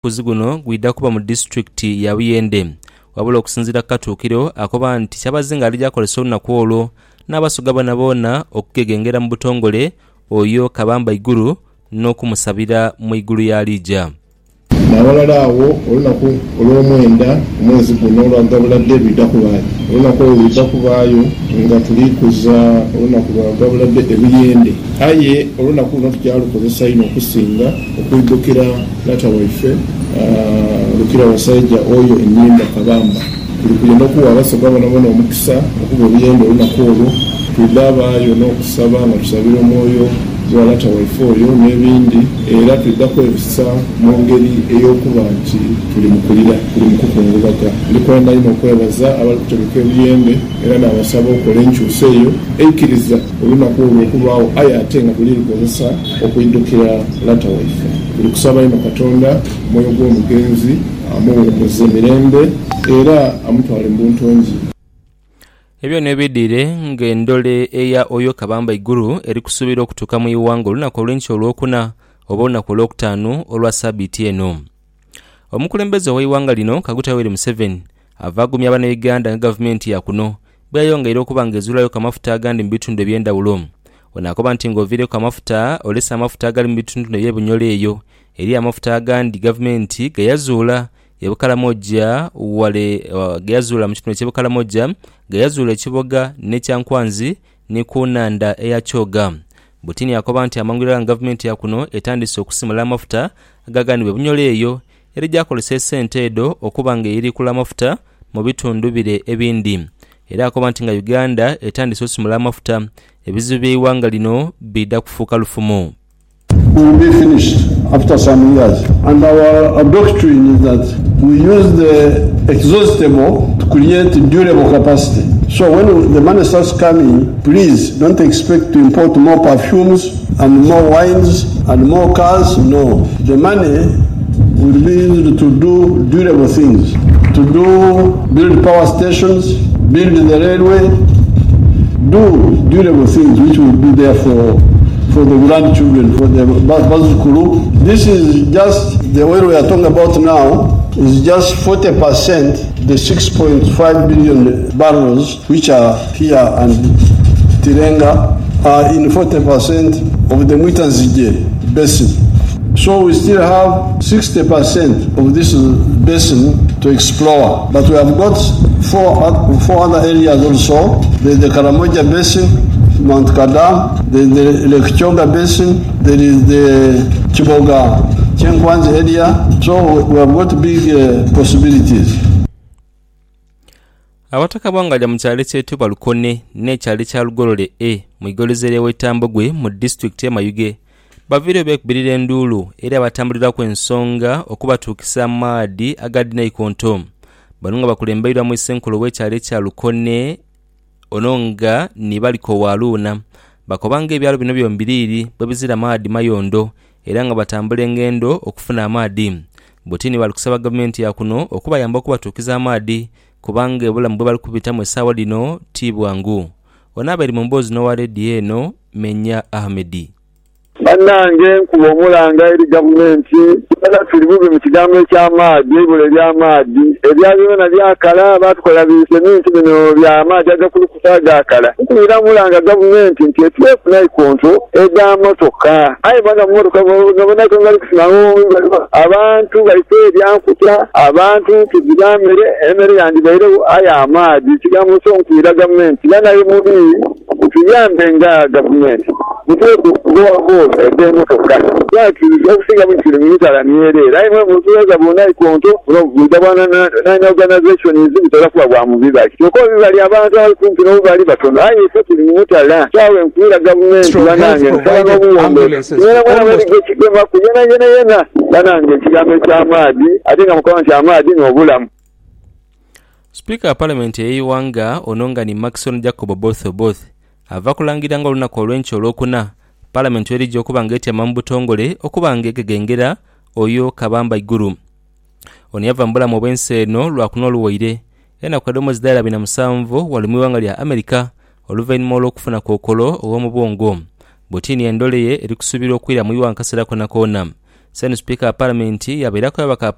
kuziguno gwidda kuba mu district ya Buyende wabula okusinzira katuukiro akoba nti kyabazinga ali jakolesa olunaku olwo n'abasoga boona okugegengera mu butongole oyo Kabamba Iguru n'okumusabira mu igulu ya Liija. N'abalala awo olunaku olw'omwenda omwezi guno olwagabuladde bidda kubaayo olunaku olwo bidda kubaayo nga tulikuza olunaku lwagabuladde ebiyende aye olunaku luno tukyalukozesa ino okusinga okuddukira lata waife Lukira Wasajja oyo Ennyimba Kabamba tulikugenda okuwa abasoga boona omukisa okuba ebiyende olunaku olwo tudabaayo n'okusaba nga tusabira omwoyo lata waife oyo n'ebindi era tuddako ebisa mu ngeri ey'okuba nti tuli mukulira tuli mukukungubaga ndikwenda ino okwebaza abali kutegeka ebiyembe era n'abasaba okola enkyusa eyo ekkiriza olunaku olwo okubaawo aye ate nga tuli lukozesa okuyiddukira lata waife tuli kusaba ino Katonda mwoyo gw'omugenzi amuwumuze emirembe era amutwale mu buntongi. Ebyo nebidire ng'endole eya oyo Kabamba Iguru eri kusuubira okutuuka mu Iwanga olunaku olw'enkya olwokuna oba olunaku olwokutaano olwa Ssabbiiti eno. Omukulembeze ow'Iwanga lino Kaguta Yoweri Museveni ava agumya Bannayuganda nga gavumenti yakuno bweyayongeire okuba ng'ezuulayo amafuta agandi mu bitundu eby'endawulo. Ono akoba nti ng'oviireko amafuta olesa amafuta agali mu bitundu eby'ebunyole eyo eri amafuta agandi gavumenti geyazuula Ebukalamoja wale geyazuula mu kitundu ky'Ebukalamoja geyazuula ekiboga n'ekyankwanzi ne ku nnanda eya Kyoga. Butini yakoba nti amangulira gavumenti yakuno etandise okusimula amafuta agagandi bebunyole eyo era gyakolesa ssente edo okuba ng'erikula amafuta mu bitundu bire ebindi. Era akoba nti nga Uganda etandise osimula amafuta ebizibu by'Iwanga lino bidda kufuuka lufumu. Will be finished after some years, and our doctrine is that we use the exhaustible to create durable capacity. So when the money starts coming, please don't expect to import more perfumes and more wines and more cars. No, the money will be used to do durable things, to build power stations, build the railway, do durable things which will be there for the grandchildren, for the Bazukuru. This is just the oil we are talking about now is just 40%, the 6.5 billion barrels which are here and Tirenga are in 40% of the Mwitanzije basin. So we still have 60% of this basin to explore. But we have got four other areas also. There's the Karamoja basin, Mount Kadam, there is the Lake Kyoga basin, there is the Chiboga Chenkwanzi area. So we have got big possibilities. Abataka bangalya mu kyalo ky'etu Balukone n'ekyalo kya Lugolole mu igolezere w'Etambogwe mu district y'Emayuge baviire beekubirira enduulu era batambulira ku ensonga okubatuukisa amaadi agaddi Naikonto. Bano nga bakulembeirwa mu Ssenkulu w'ekyalo kya Lukone ononga ni baliko waluuna bakobanga ebyalo bino byombiriri bwe bizira amaadi mayondo era nga batambula engendo okufuna amaadi. Butini bali kusaba gavumenti yakuno okubayamba okubatuukiza amaadi kubanga obulamu bwe bali kubitamu essaawa lino ti bwangu. Onaabali mu mboozi n'owa leediyo eno Menya Ahmedi. Bannange nkuba omulanga eri gavumenti era tuli bubi mu kigambo eky'amaadi ebula eby'amaadi ebyaliona byakala batukola bisementi bino by'amaadi agakulukuta gakala nkubira mulanga gavumenti nti etuweefu Naikonto ed'amotoka aye banga mumotoka Naikonto bali kusimawo abantu baliko ebyankuta abantu tuzigambire emmere yandibairewo aye amaadi kigambo kyo nkubira gavumenti banaye mubi tuyambe nga gavumenti muteeku kugowago ed'emotoka lwaki okusinga mu kilomitala niyerera aye mutuweza bu Naikonto olw'obudabwana nine organization bitera kuba bwa mubibali kyokka obibali abantu abali kumpi n'obubali batono aye ffe tuli mu mutala kyawe nkuira gavumenti banange nsaba n'obuwombe era mwana balige ekigemaku yena banange ekigambo eky'amaadi ate nga mukama nti amaadi n'obulamu. Speaker wa Parliament y'Iwanga ononga ni Maxon Jacob Oboth ava kulangira nga olunaku olw'enkya olwokuna Parliament erijja okuba ng'etyama mu butongole okuba ng'egegengera oyo Kabamba Iguru. Ono yava mu bulamu obw'ensi eno lwakuna oluwaire enaku eddoboozi ddala 27 wali mu Iwanga lya America oluvannyuma olw'okufuna kookolo ow'omu bwongo. Butini endole ye eri kusuubirwa okuwira mu Iwanga kaseera konna koona. Senu Speaker wa Parliament yabeerako ababaka